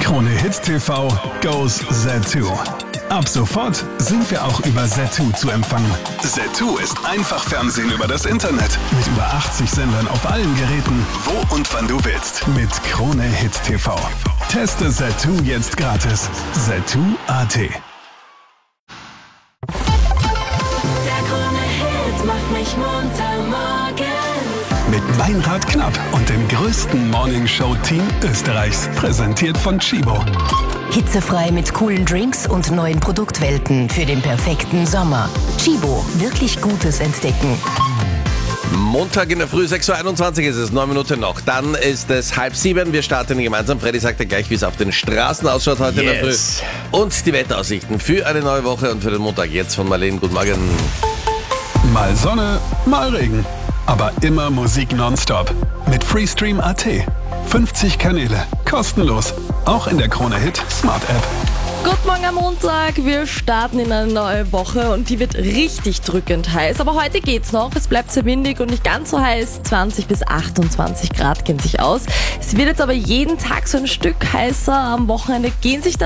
Krone Hit TV goes Zattoo. Ab sofort sind wir auch über Zattoo zu empfangen. Zattoo ist einfach Fernsehen über das Internet. Mit über 80 Sendern auf allen Geräten, wo und wann du willst. Mit Krone Hit TV. Teste Zattoo jetzt gratis. Zattoo.at. Der Krone-Hit macht mich munter morgens. Mit Meinrad Knapp und dem größten Morningshow-Team Österreichs. Präsentiert von Chibo. Hitzefrei mit coolen Drinks und neuen Produktwelten für den perfekten Sommer. Chibo, wirklich Gutes entdecken. Montag in der Früh, 6.21 Uhr ist es, 9 Minuten noch. Dann ist es 6:30. Wir starten gemeinsam. Freddy sagt ja gleich, wie es auf den Straßen ausschaut heute in der Früh. Und die Wetteraussichten für eine neue Woche und für den Montag jetzt von Marlene. Guten Morgen. Mal Sonne, mal Regen. Aber immer Musik nonstop. Mit Freestream.at. 50 Kanäle. Kostenlos. Auch in der Krone Hit Smart App. Guten Morgen am Montag, wir starten in eine neue Woche und die wird richtig drückend heiß. Aber heute geht's noch, es bleibt sehr windig und nicht ganz so heiß. 20 bis 28 Grad gehen sich aus. Es wird jetzt aber jeden Tag so ein Stück heißer. Am Wochenende gehen sich dann